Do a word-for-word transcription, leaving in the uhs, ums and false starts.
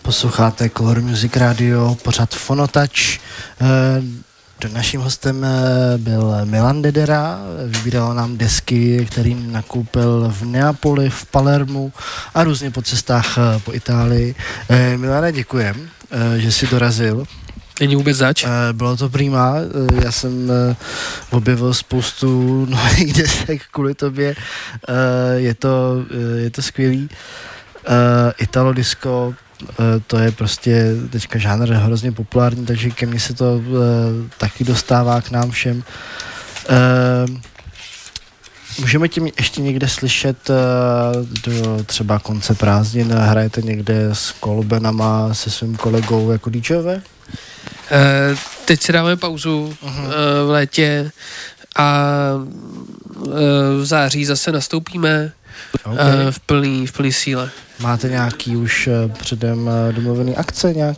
Posloucháte Color Music Radio, pořad Fonotouch. Naším hostem byl Milan Dedera, vybíral nám desky, který nakoupil v Neapoli, v Palermu a různě po cestách po Itálii. Milane, děkujem, že jsi dorazil. Není vůbec zač. Bylo to prima, já jsem objevil spoustu nových desek kvůli tobě, je to, je to skvělý. Italo disco, to je prostě teďka žánr hrozně populární, takže ke mně se to uh, taky dostává k nám všem. Uh, můžeme tě ještě někde slyšet uh, do třeba konce prázdnin, hrajete někde s Kolbenama, se svým kolegou jako DJové? Uh, teď si dáme pauzu uh-huh. uh, v létě a uh, v září zase nastoupíme okay. uh, v plný, v plný síle. Máte nějaký už předem domluvený akce nějak?